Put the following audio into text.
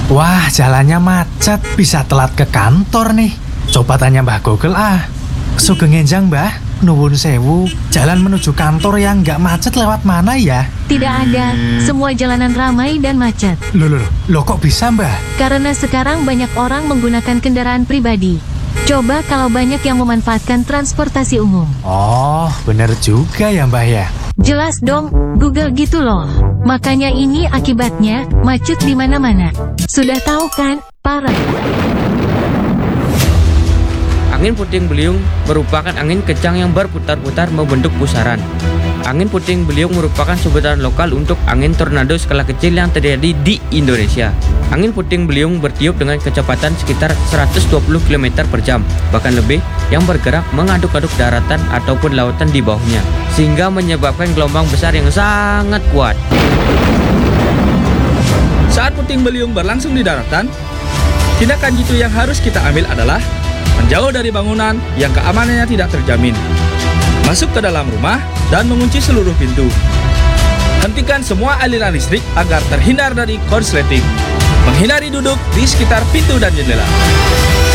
Wah, jalannya macet, bisa telat ke kantor nih. Coba tanya Mbah Google ah. Sugeng enjang Mbah, nuwun sewu. Jalan menuju kantor yang nggak macet lewat mana ya? Tidak ada, semua jalanan ramai dan macet. Loh kok bisa Mbah? Karena sekarang banyak orang menggunakan kendaraan pribadi. Coba kalau banyak yang memanfaatkan transportasi umum. Oh, bener juga ya Mbah ya. Jelas dong, Google gitu loh. Makanya ini akibatnya, macet di mana-mana. Sudah tahu kan, parah. Angin puting beliung merupakan angin kencang yang berputar-putar membentuk pusaran. Angin puting beliung merupakan sebutan lokal untuk angin tornado skala kecil yang terjadi di Indonesia. Angin puting beliung bertiup dengan kecepatan sekitar 120 km per jam, bahkan lebih, yang bergerak mengaduk-aduk daratan ataupun lautan di bawahnya, sehingga menyebabkan gelombang besar yang sangat kuat. Saat puting beliung berlangsung di daratan, tindakan jitu yang harus kita ambil adalah menjauh dari bangunan yang keamanannya tidak terjamin, masuk ke dalam rumah, dan mengunci seluruh pintu. Hentikan semua aliran listrik agar terhindar dari korsleting. Menghindari duduk di sekitar pintu dan jendela.